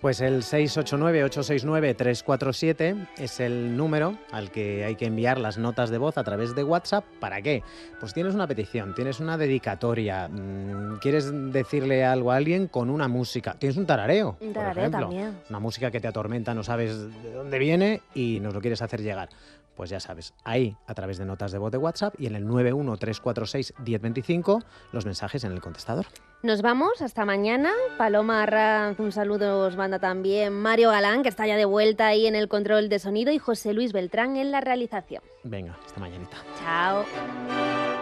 Pues el 689-869-347 es el número al que hay que enviar las notas de voz a través de WhatsApp. ¿Para qué? Pues tienes una petición, tienes una dedicatoria, quieres decirle algo a alguien con una música, tienes un tarareo, Un por tarareo ejemplo, también. una música que te atormenta, no sabes de dónde viene y nos lo quieres hacer llegar. Pues ya sabes, ahí a través de notas de voz de WhatsApp y en el 913461025 los mensajes en el contestador. Nos vamos, hasta mañana. Paloma Arranz, un saludo os manda también. Mario Galán, que está ya de vuelta ahí en el control de sonido, y José Luis Beltrán en la realización. Venga, hasta mañanita. Chao.